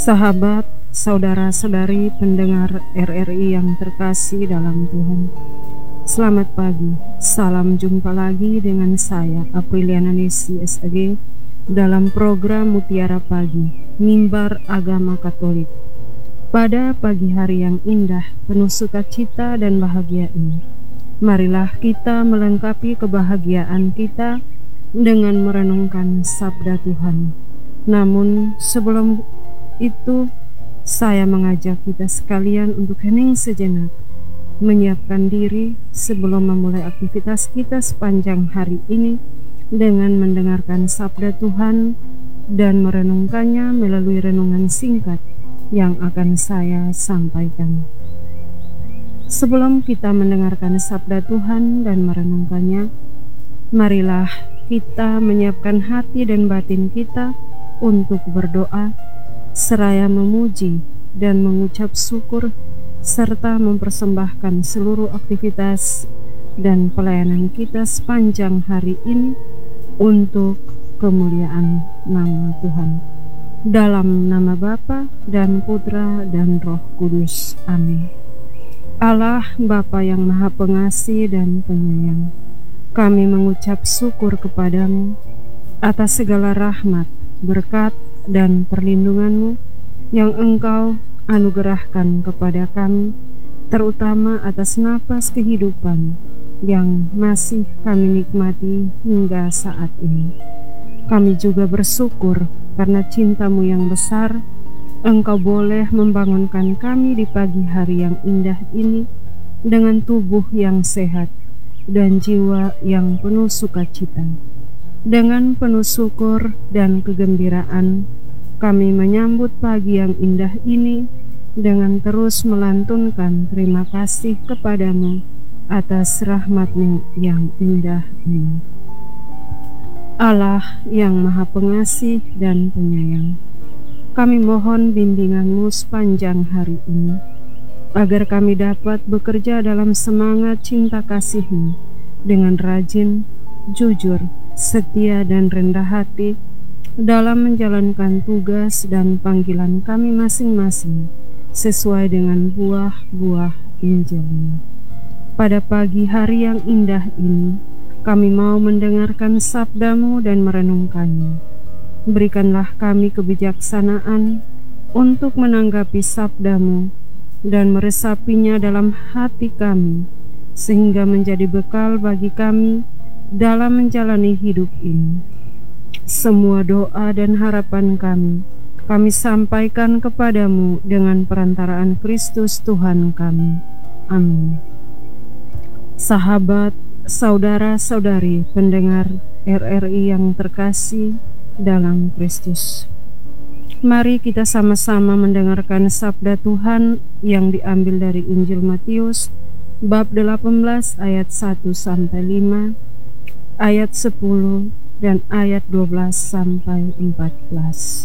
Sahabat, saudara-saudari pendengar RRI yang terkasih dalam Tuhan, selamat pagi. Salam jumpa lagi dengan saya, Apriliana Nesi SAG, dalam program Mutiara Pagi, Mimbar Agama Katolik. Pada pagi hari yang indah, penuh sukacita dan bahagia ini, marilah kita melengkapi kebahagiaan kita dengan merenungkan sabda Tuhan. Namun sebelum itu, saya mengajak kita sekalian untuk hening sejenak, menyiapkan diri sebelum memulai aktivitas kita sepanjang hari ini dengan mendengarkan sabda Tuhan dan merenungkannya melalui renungan singkat yang akan saya sampaikan. Sebelum kita mendengarkan sabda Tuhan dan merenungkannya, marilah kita menyiapkan hati dan batin kita untuk berdoa, seraya memuji dan mengucap syukur serta mempersembahkan seluruh aktivitas dan pelayanan kita sepanjang hari ini untuk kemuliaan nama Tuhan. Dalam nama Bapa dan Putra dan Roh Kudus. Amin. Allah Bapa yang Maha Pengasih dan Penyayang, kami mengucap syukur kepadamu atas segala rahmat, berkat, dan perlindungan-Mu yang Engkau anugerahkan kepada kami, terutama atas napas kehidupan yang masih kami nikmati hingga saat ini. Kami juga bersyukur karena cinta-Mu yang besar, Engkau boleh membangunkan kami di pagi hari yang indah ini dengan tubuh yang sehat dan jiwa yang penuh sukacita. Dengan penuh syukur dan kegembiraan, kami menyambut pagi yang indah ini dengan terus melantunkan terima kasih kepadamu atas rahmat-Mu yang indah ini. Allah yang Maha Pengasih dan Penyayang, kami mohon bimbingan-Mu sepanjang hari ini, agar kami dapat bekerja dalam semangat cinta kasih-Mu dengan rajin, jujur, setia dan rendah hati dalam menjalankan tugas dan panggilan kami masing-masing sesuai dengan buah-buah Injil-Mu. Pada pagi hari yang indah ini, kami mau mendengarkan sabda-Mu dan merenungkannya. Berikanlah kami kebijaksanaan untuk menanggapi sabda-Mu dan meresapinya dalam hati kami, sehingga menjadi bekal bagi kami dalam menjalani hidup ini. Semua doa dan harapan kami sampaikan kepadamu dengan perantaraan Kristus Tuhan kami. Amin. Sahabat, saudara-saudari pendengar RRI yang terkasih dalam Kristus, mari kita sama-sama mendengarkan sabda Tuhan yang diambil dari Injil Matius bab 18 ayat 1 sampai 5, ayat 10 dan ayat 12 sampai 14.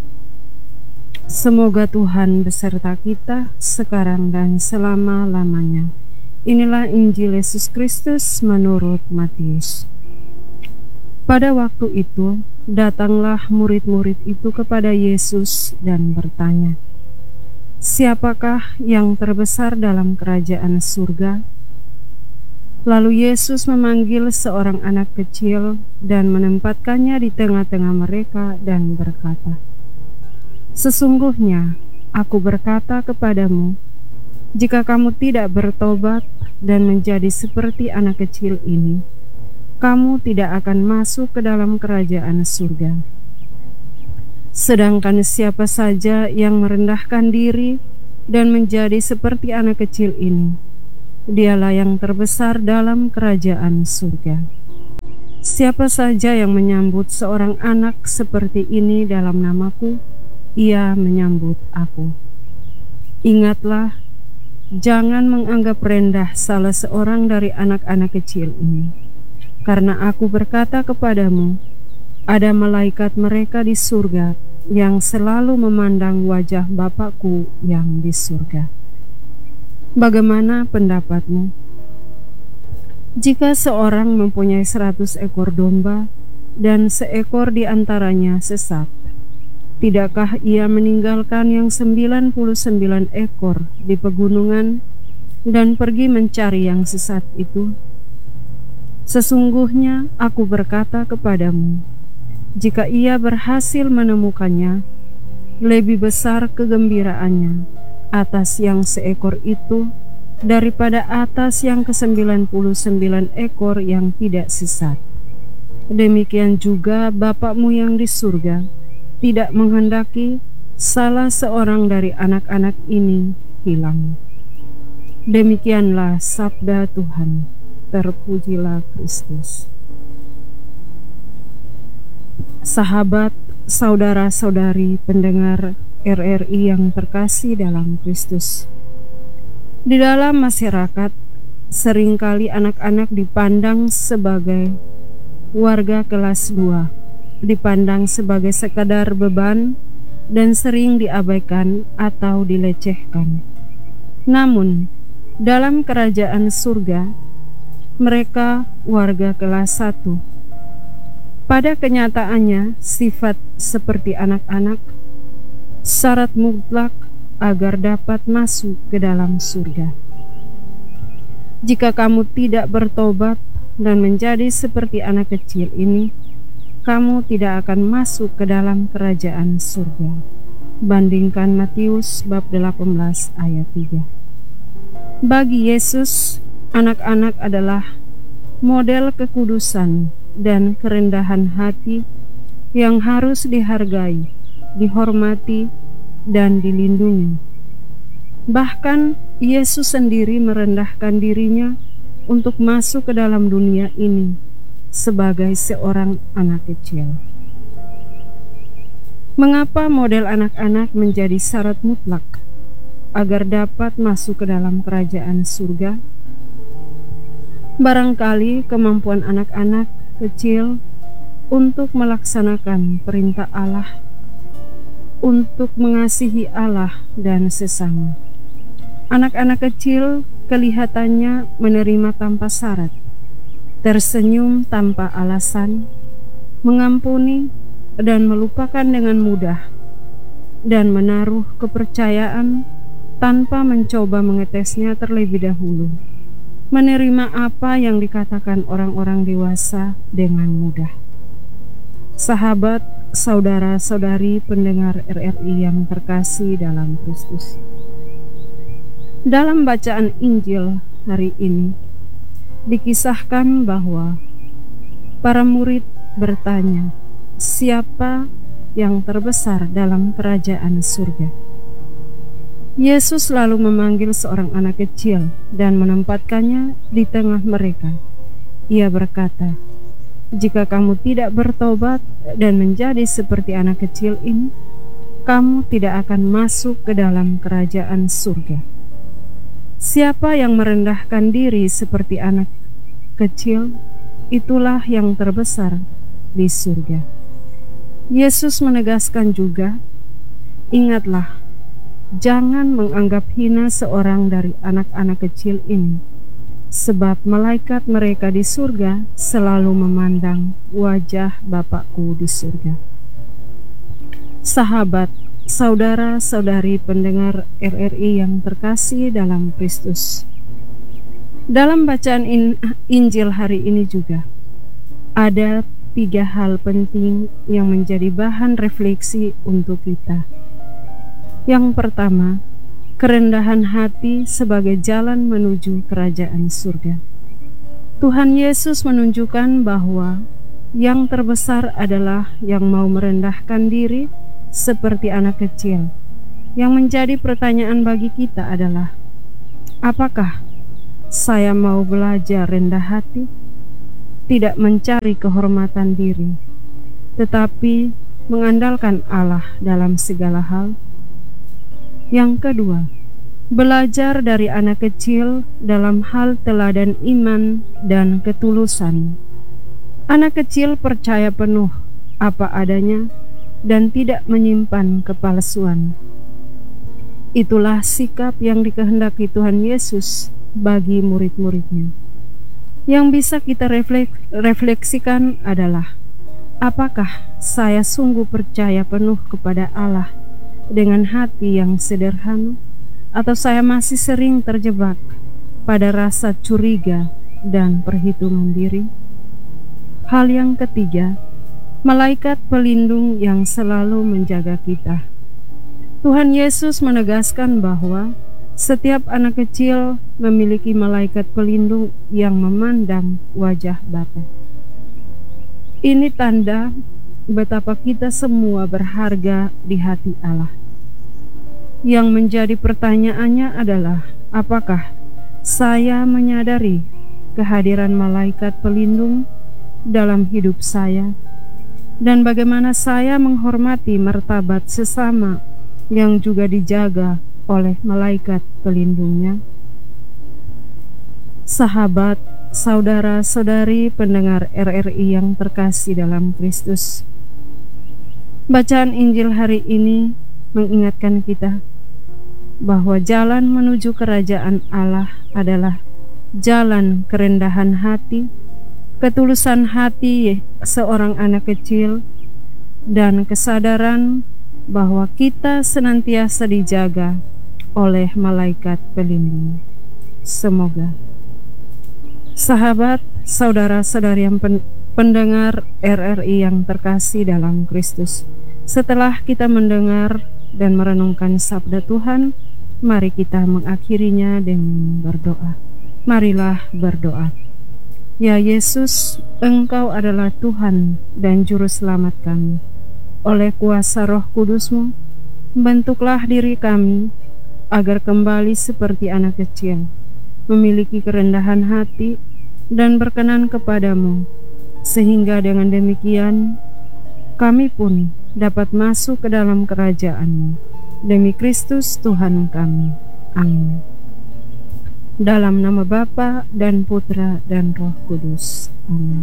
Semoga Tuhan beserta kita sekarang dan selama-lamanya. Inilah Injil Yesus Kristus menurut Matius. Pada waktu itu, datanglah murid-murid itu kepada Yesus dan bertanya, "Siapakah yang terbesar dalam kerajaan surga?" Lalu Yesus memanggil seorang anak kecil dan menempatkannya di tengah-tengah mereka dan berkata, "Sesungguhnya aku berkata kepadamu, jika kamu tidak bertobat dan menjadi seperti anak kecil ini, kamu tidak akan masuk ke dalam kerajaan surga. Sedangkan siapa saja yang merendahkan diri dan menjadi seperti anak kecil ini, dialah yang terbesar dalam kerajaan surga. Siapa saja yang menyambut seorang anak seperti ini dalam namaku, ia menyambut aku. Ingatlah, jangan menganggap rendah salah seorang dari anak-anak kecil ini, karena aku berkata kepadamu, ada malaikat mereka di surga yang selalu memandang wajah Bapakku yang di surga. Bagaimana pendapatmu? Jika seorang mempunyai 100 ekor domba dan seekor di antaranya sesat, Tidakkah ia meninggalkan yang 99 ekor di pegunungan dan pergi mencari yang sesat itu? Sesungguhnya aku berkata kepadamu, jika ia berhasil menemukannya, lebih besar kegembiraannya atas yang seekor itu daripada atas yang ke-99 ekor yang tidak sesat. Demikian juga Bapakmu yang di surga tidak menghendaki salah seorang dari anak-anak ini hilang. Demikianlah sabda Tuhan. Terpujilah Kristus. Sahabat, saudara-saudari pendengar RRI yang terkasih dalam Kristus. Di dalam masyarakat, seringkali anak-anak dipandang sebagai warga kelas 2, dipandang sebagai sekadar beban dan sering diabaikan atau dilecehkan. Namun, dalam kerajaan surga, mereka warga kelas 1. Pada kenyataannya, sifat seperti anak-anak, syarat mutlak agar dapat masuk ke dalam surga. Jika kamu tidak bertobat dan menjadi seperti anak kecil ini, kamu tidak akan masuk ke dalam kerajaan surga. Bandingkan Matius bab 18 ayat 3. Bagi Yesus, anak-anak adalah model kekudusan dan kerendahan hati yang harus dihargai, dihormati, dan dilindungi. Bahkan Yesus sendiri merendahkan dirinya untuk masuk ke dalam dunia ini sebagai seorang anak kecil. Mengapa model anak-anak menjadi syarat mutlak agar dapat masuk ke dalam kerajaan surga? Barangkali kemampuan anak-anak kecil untuk melaksanakan perintah Allah, untuk mengasihi Allah dan sesama. Anak-anak kecil kelihatannya menerima tanpa syarat, tersenyum tanpa alasan, mengampuni dan melupakan dengan mudah, dan menaruh kepercayaan tanpa mencoba mengetesnya terlebih dahulu. Menerima apa yang dikatakan orang-orang dewasa dengan mudah. Sahabat, saudara-saudari pendengar RRI yang terkasih dalam Kristus. Dalam bacaan Injil hari ini, dikisahkan bahwa para murid bertanya, siapa yang terbesar dalam kerajaan surga? Yesus lalu memanggil seorang anak kecil dan menempatkannya di tengah mereka. Ia berkata, jika kamu tidak bertobat dan menjadi seperti anak kecil ini, kamu tidak akan masuk ke dalam kerajaan surga. Siapa yang merendahkan diri seperti anak kecil, itulah yang terbesar di surga. Yesus menegaskan juga, ingatlah, jangan menganggap hina seorang dari anak-anak kecil ini, sebab malaikat mereka di surga selalu memandang wajah Bapakku di surga. Sahabat, saudara-saudari pendengar RRI yang terkasih dalam Kristus. Dalam bacaan Injil hari ini juga ada 3 hal penting yang menjadi bahan refleksi untuk kita. Yang pertama, kerendahan hati sebagai jalan menuju kerajaan surga. Tuhan Yesus menunjukkan bahwa yang terbesar adalah yang mau merendahkan diri seperti anak kecil. Yang menjadi pertanyaan bagi kita adalah, apakah saya mau belajar rendah hati? Tidak mencari kehormatan diri, tetapi mengandalkan Allah dalam segala hal. Yang kedua, belajar dari anak kecil dalam hal teladan iman dan ketulusan. Anak kecil percaya penuh apa adanya dan tidak menyimpan kepalsuan. Itulah sikap yang dikehendaki Tuhan Yesus bagi murid-muridnya. Yang bisa kita refleksikan adalah Apakah saya sungguh percaya penuh kepada Allah dengan hati yang sederhana, atau saya masih sering terjebak pada rasa curiga dan perhitungan diri? Hal yang ketiga, malaikat pelindung yang selalu menjaga kita. Tuhan Yesus menegaskan bahwa setiap anak kecil memiliki malaikat pelindung yang memandang wajah Bapa. Ini tanda betapa kita semua berharga di hati Allah. Yang menjadi pertanyaannya adalah, apakah saya menyadari kehadiran malaikat pelindung dalam hidup saya, dan bagaimana saya menghormati martabat sesama yang juga dijaga oleh malaikat pelindungnya? Sahabat, saudara-saudari pendengar RRI yang terkasih dalam Kristus, bacaan Injil hari ini mengingatkan kita bahwa jalan menuju kerajaan Allah adalah jalan kerendahan hati, ketulusan hati seorang anak kecil, dan kesadaran bahwa kita senantiasa dijaga oleh malaikat pelindung. Semoga sahabat, saudara-saudari yang pendengar RRI yang terkasih dalam Kristus, setelah kita mendengar dan merenungkan sabda Tuhan, mari kita mengakhirinya dengan berdoa. Marilah berdoa. Ya Yesus, Engkau adalah Tuhan dan Juru Selamat kami. Oleh kuasa Roh Kudus-Mu, bentuklah diri kami agar kembali seperti anak kecil, memiliki kerendahan hati dan berkenan kepadamu, sehingga dengan demikian kami pun dapat masuk ke dalam kerajaan-Mu. Demi Kristus Tuhan kami. Amin. Dalam nama Bapa dan Putra dan Roh Kudus. Amin.